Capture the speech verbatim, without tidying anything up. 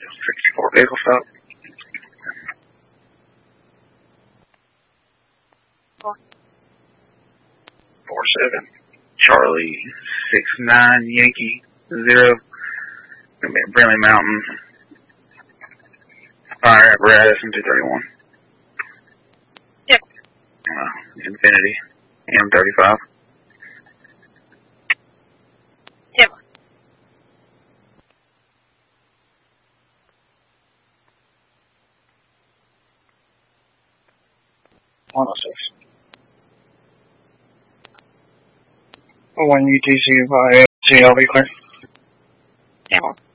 sixty-four vehicle stop. Four seven Charlie six nine Yankee zero. Gonna be at Brinley Mountain. Fire apparatus in two thirty one. Yep. Uh, Infinity M thirty five. Yep. one oh six. One U T C by C L B clear. Yeah.